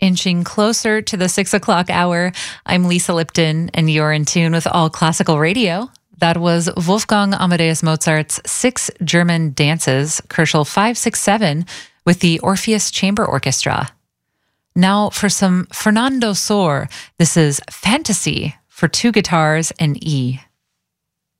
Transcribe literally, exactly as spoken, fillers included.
Inching closer to the six o'clock hour, I'm Lisa Lipton, and you're in tune with All Classical Radio. That was Wolfgang Amadeus Mozart's Six German Dances, Koelschel five six seven, with the Orpheus Chamber Orchestra. Now for some Fernando Sor. This is Fantasy for two guitars and E.